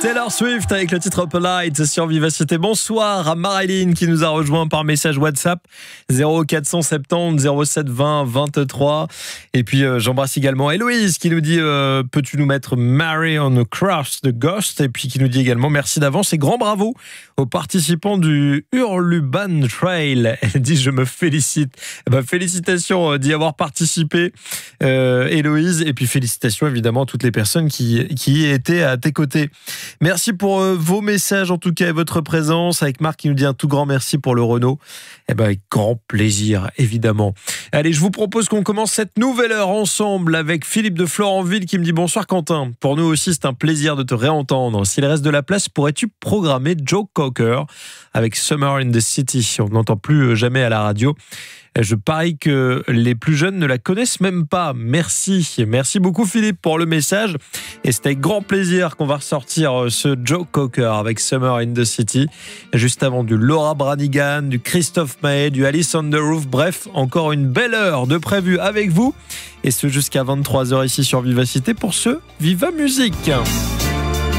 Taylor Swift avec le titre Polite sur Vivacité. Bonsoir à Marilyn qui nous a rejoint par message WhatsApp 0470 07 20 23. Et puis j'embrasse également Héloïse qui nous dit peux-tu nous mettre Mary on the Cross de Ghost, et puis qui nous dit également merci d'avance et grand bravo aux participants du Hurluban Trail. Elle dit je me félicite. Félicitations d'y avoir participé Héloïse, et puis félicitations évidemment à toutes les personnes qui étaient à tes côtés. Merci pour vos messages en tout cas et votre présence. Avec Marc qui nous dit un tout grand merci pour le Renault. Avec grand plaisir évidemment. Allez, je vous propose qu'on commence cette nouvelle heure ensemble avec Philippe de Florentville qui me dit bonsoir Quentin. Pour nous aussi c'est un plaisir de te réentendre. S'il reste de la place, pourrais-tu programmer Joe Cocker avec Summer in the City? On n'entend plus jamais à la radio. Je parie que les plus jeunes ne la connaissent même pas. Merci beaucoup Philippe pour le message. Et c'est avec grand plaisir qu'on va ressortir ce Joe Cocker avec Summer in the City. Juste avant du Laura Branigan, du Christophe Maé, du Alice on the Roof. Bref, encore une belle heure de prévu avec vous. Et ce jusqu'à 23h ici sur Vivacité pour ce Viva Musique.